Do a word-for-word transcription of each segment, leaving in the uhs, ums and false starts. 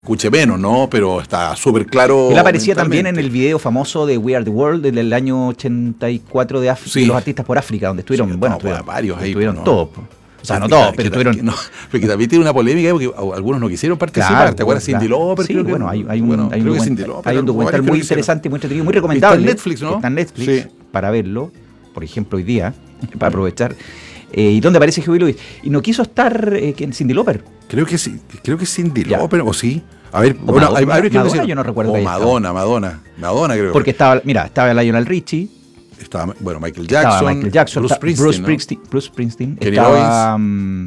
escuche menos, ¿no? Pero está súper claro. Él aparecía también en el video famoso de We Are the World del año ochenta y cuatro de, Af- Sí. de los artistas por África, donde estuvieron, Sí, bueno, no, estuvieron, varios ahí, estuvieron ¿no? todos. po. O sea, no Que- todos, que- pero que- estuvieron. que no, pero que también tiene una polémica porque algunos no quisieron participar. Claro, ¿Te acuerdas? claro. Cindy Lauper. Sí, creo que- bueno, hay, hay un, bueno, hay un creo que documental, Cindy Lauper, hay un pero documental varios muy creo que hicieron. interesante, muy entretenido, muy recomendable. Está en Netflix, ¿no? que Está en Netflix Sí. para verlo, por ejemplo, hoy día, para aprovechar. Eh, y donde aparece Huey Lewis. Y no quiso estar eh, en Cindy Lauper. Creo que sí, creo que Cindy Ya. Lauper, o sí. A ver, O bueno, Madonna, hay varios que Madonna, hicieron. yo no recuerdo O que haya estado. Madonna, Madonna, Madonna creo. Porque estaba, mira, estaba Lionel Richie, estaba, bueno, Michael Jackson, estaba Michael Jackson, Bruce está- Springsteen, Bruce ¿no? Springsteen, Bruce Springsteen, Kenny estaba mm,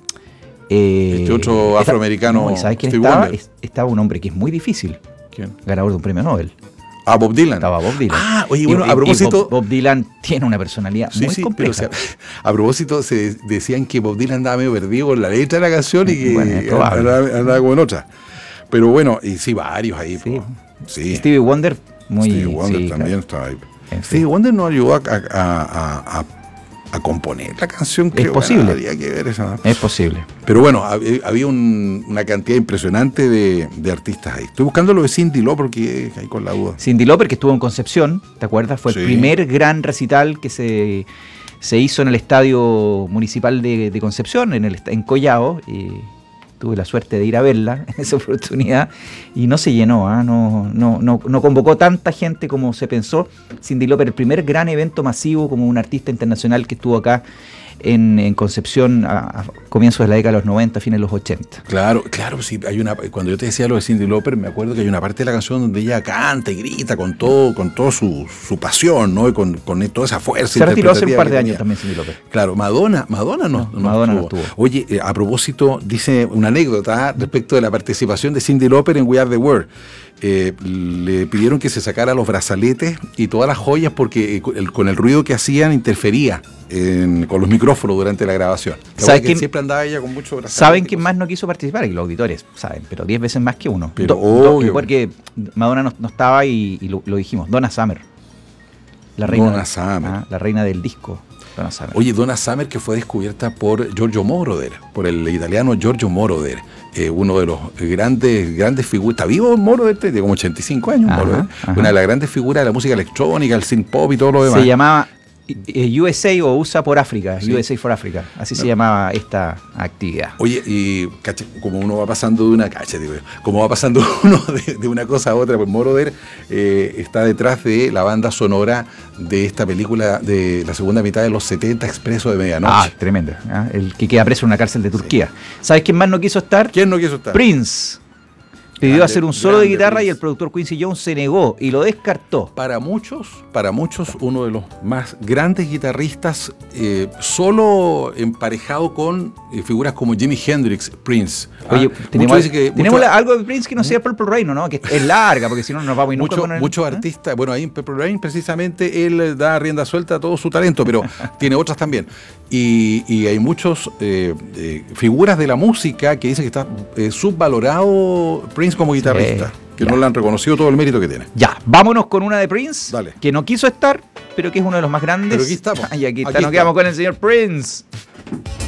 eh, Este otro esta- afroamericano, no, ¿y sabes quién Stevie estaba? Wonder. Es- estaba un hombre que es muy difícil, ¿Quién? ganador de un premio Nobel. Ah, Bob Dylan. Estaba Bob Dylan. Ah, oye, Y- bueno, y- a y propósito. Bob, Bob Dylan tiene una personalidad Sí, muy sí, compleja. pero o sea, a propósito se decían que Bob Dylan andaba medio perdido con la letra de la canción y que Bueno, es probable. andaba, andaba como en otra. Pero bueno, y sí, varios ahí. Sí. po. Sí. Stevie Wonder, muy. Stevie Wonder sí, también claro. estaba ahí. En fin. Stevie Wonder nos ayudó a, a, a, a, a componer la canción. Creo, posible. bueno, habría que ver esa. Es posible. Pero bueno, hab- había un- una cantidad impresionante de, de artistas ahí. Estoy buscando lo de Cindy Lauper porque ahí con la duda. Cindy Lauper, que estuvo en Concepción, ¿te acuerdas? Fue Sí. el primer gran recital que se, se hizo en el Estadio Municipal de, de Concepción, en, el, est- en Collao. Y tuve la suerte de ir a verla en esa oportunidad y no se llenó, ¿ah? no, no, no, no convocó tanta gente como se pensó. Cindy Lauper, el primer gran evento masivo como un artista internacional que estuvo acá en, en Concepción a, a comienzos de la década de los noventa, fines de los ochenta. Claro, claro, sí, hay una, cuando yo te decía lo de Cindy Lauper, me acuerdo que hay una parte de la canción donde ella canta y grita con todo, con todo su, su pasión, ¿no? Y con, con toda esa fuerza. Se retiró hace un interpretativa par de que años tenía. también Cindy Lauper. Claro, Madonna, Madonna no, No, Madonna no estuvo. Oye, eh, a propósito, dice una anécdota ¿eh? respecto de la participación de Cindy Lauper en We Are the World. Eh, le pidieron que se sacara los brazaletes y todas las joyas porque eh, el- con el ruido que hacían interfería en- con los micrófonos durante la grabación. La ¿Sabes verdad que quién- siempre andaba ella con mucho brazalete. ¿Saben quién más no quiso participar? Y los auditores saben, pero diez veces más que uno. Pero Do- do- obvio. porque Madonna no, no estaba y, y lo, lo dijimos. Donna Summer. La reina, Donna Summer. ah, la reina del disco. Donna Summer. Oye, Donna Summer, que fue descubierta por Giorgio Moroder, por el italiano Giorgio Moroder, eh, uno de los grandes grandes figuras. ¿Está vivo Moroder? Tiene como ochenta y cinco años. Ajá, Moroder. ajá. Una de las grandes figuras de la música electrónica, el synth pop y todo lo demás. Se llamaba eh, U S A o U S A por África. Sí. U S A for Africa. Así se llamaba esta actividad. Oye, y cacha, como uno va pasando de una cacha, digo yo, como va pasando uno de, de una cosa a otra, pues Moroder eh, está detrás de la banda sonora de esta película de la segunda mitad de los setenta, Expreso de Medianoche. Ah, tremendo. ¿ah? El que queda preso en una cárcel de Turquía. ¿Sabes quién más no quiso estar? ¿Quién no quiso estar? Prince. Pidió Grande, hacer un solo de grande guitarra Prince. y el productor Quincy Jones se negó y lo descartó. Para muchos, para muchos, uno de los más grandes guitarristas, eh, solo emparejado con eh, figuras como Jimi Hendrix, Prince. Oye, Ah, tenemos, muchos dicen que tenemos muchos- la- algo de Prince que no sea Purple Rain, ¿no? Que es larga, porque si no no nos vamos y nunca Mucho- con el- muchos ¿eh? artistas, bueno, ahí en Purple Rain precisamente él da rienda suelta a todo su talento, pero tiene otras también. Y, y hay muchos eh, eh, figuras de la música que dicen que está eh, subvalorado Prince como guitarrista, que ya. no le han reconocido todo el mérito que tiene. Ya, vámonos con una de Prince, Dale. que no quiso estar, pero que es uno de los más grandes. Pero aquí estamos. Y aquí, está, Aquí nos quedamos estamos. con el señor Prince.